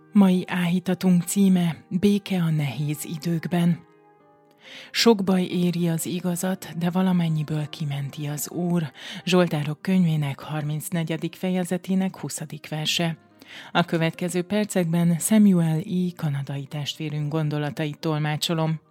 Mai áhítatunk címe Béke a nehéz időkben. Sok baj éri az igazat, de valamennyiből kimenti az Úr. Zsoltárok könyvének 34. fejezetének 20. verse. A következő percekben Samuel E. kanadai testvérünk gondolatait tolmácsolom.